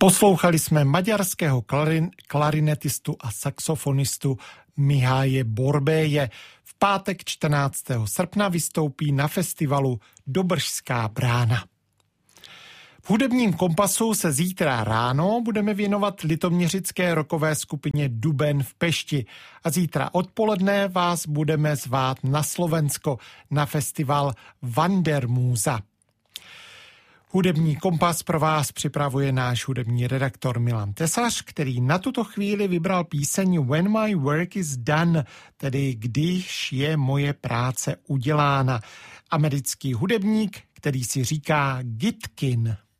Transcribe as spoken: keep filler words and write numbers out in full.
Poslouchali jsme maďarského klarin, klarinetistu a saxofonistu Miháje Borbéje. V pátek čtrnáctého srpna vystoupí na festivalu Dobržská brána. V hudebním kompasu se zítra ráno budeme věnovat litoměřické rockové skupině Duben v Pešti a zítra odpoledne vás budeme zvát na Slovensko na festival Wandermusa. Hudební kompas pro vás připravuje náš hudební redaktor Milan Tesař, který na tuto chvíli vybral píseň When My Work Is Done, tedy Když je moje práce udělána. Americký hudebník, který si říká Gitkin.